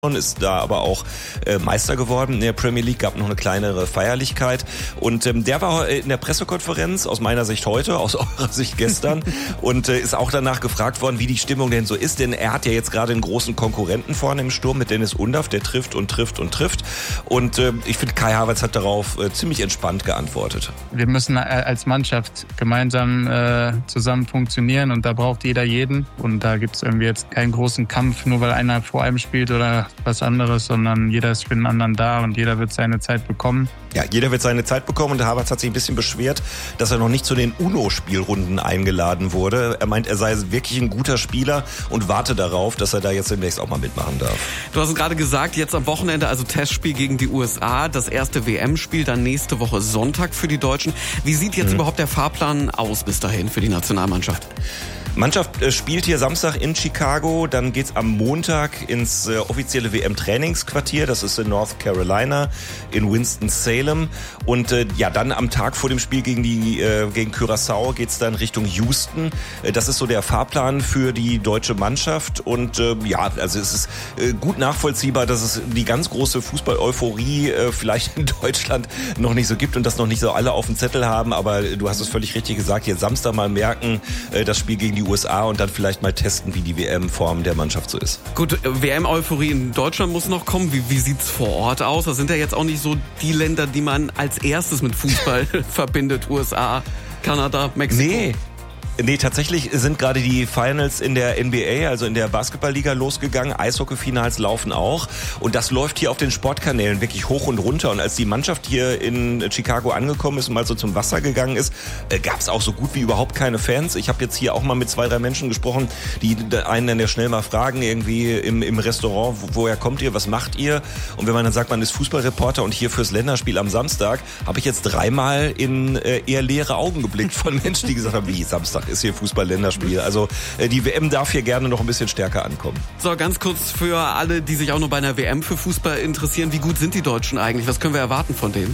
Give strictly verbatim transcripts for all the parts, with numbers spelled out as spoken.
ist da aber auch äh, Meister geworden in der Premier League, gab noch eine kleinere Feierlichkeit und ähm, der war in der Pressekonferenz, aus meiner Sicht heute, aus eurer Sicht gestern und äh, ist auch danach gefragt worden, wie die Stimmung denn so ist, denn er hat ja jetzt gerade einen großen Konkurrenten vorne im Sturm mit Dennis Undaff, der trifft und trifft und trifft und äh, ich finde, Kai Havertz hat darauf äh, ziemlich entspannt geantwortet. Wir müssen als Mannschaft gemeinsam äh, zusammen funktionieren und da braucht jeder jeden und da gibt es irgendwie jetzt keinen großen Kampf, nur weil einer vor einem spielt oder was anderes, sondern jeder ist für den anderen da und jeder wird seine Zeit bekommen. Ja, jeder wird seine Zeit bekommen und der Havertz hat sich ein bisschen beschwert, dass er noch nicht zu den UNO-Spielrunden eingeladen wurde. Er meint, er sei wirklich ein guter Spieler und warte darauf, dass er da jetzt demnächst auch mal mitmachen darf. Du hast es gerade gesagt, jetzt am Wochenende also Testspiel gegen die U S A, das erste W M-Spiel, dann nächste Woche Sonntag für die Deutschen. Wie sieht jetzt mhm. überhaupt der Fahrplan aus bis dahin für die Nationalmannschaft? Mannschaft äh, spielt hier Samstag in Chicago, dann geht's am Montag ins äh, offizielle W M-Trainingsquartier, das ist in North Carolina, in Winston-Salem und äh, ja, dann am Tag vor dem Spiel gegen die äh, gegen Curaçao geht's dann Richtung Houston. Äh, das ist so der Fahrplan für die deutsche Mannschaft und äh, ja, also es ist äh, gut nachvollziehbar, dass es die ganz große Fußball-Euphorie äh, vielleicht in Deutschland noch nicht so gibt und das noch nicht so alle auf dem Zettel haben, aber du hast es völlig richtig gesagt, jetzt Samstag mal merken, äh, das Spiel gegen die U S A und dann vielleicht mal testen, wie die W M-Form der Mannschaft so ist. Gut, W M-Euphorie in Deutschland muss noch kommen. Wie, wie sieht's vor Ort aus? Das sind ja jetzt auch nicht so die Länder, die man als erstes mit Fußball verbindet. U S A, Kanada, Mexiko. Nee. Nee, tatsächlich sind gerade die Finals in der N B A, also in der Basketballliga losgegangen. Eishockey-Finals laufen auch. Und das läuft hier auf den Sportkanälen wirklich hoch und runter. Und als die Mannschaft hier in Chicago angekommen ist und mal so zum Wasser gegangen ist, äh, gab es auch so gut wie überhaupt keine Fans. Ich habe jetzt hier auch mal mit zwei, drei Menschen gesprochen, die einen dann ja schnell mal fragen, irgendwie im, im Restaurant, wo, woher kommt ihr, was macht ihr? Und wenn man dann sagt, man ist Fußballreporter und hier fürs Länderspiel am Samstag, habe ich jetzt dreimal in äh, eher leere Augen geblickt von Menschen, die gesagt haben, wie, Samstag ist hier Fußball-Länderspiel. Also äh, die W M darf hier gerne noch ein bisschen stärker ankommen. So, ganz kurz für alle, die sich auch noch bei einer W M für Fußball interessieren. Wie gut sind die Deutschen eigentlich? Was können wir erwarten von denen?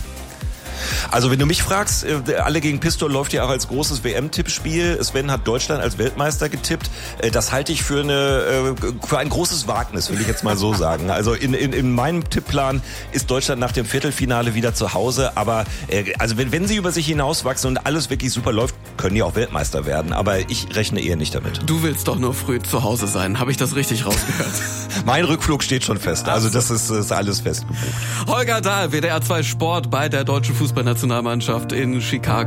Also wenn du mich fragst, Alle gegen Pistol läuft ja auch als großes W M-Tippspiel. Sven hat Deutschland als Weltmeister getippt. Das halte ich für eine für ein großes Wagnis, will ich jetzt mal so sagen. Also in, in, in meinem Tippplan ist Deutschland nach dem Viertelfinale wieder zu Hause. Aber also wenn, wenn sie über sich hinauswachsen und alles wirklich super läuft, können die auch Weltmeister werden. Aber ich rechne eher nicht damit. Du willst doch nur früh zu Hause sein. Habe ich das richtig rausgehört? Mein Rückflug steht schon fest. Also das ist, ist alles fest gebucht. Holger Dahl, W D R zwei Sport bei der deutschen Fußballnationalmannschaft in Chicago.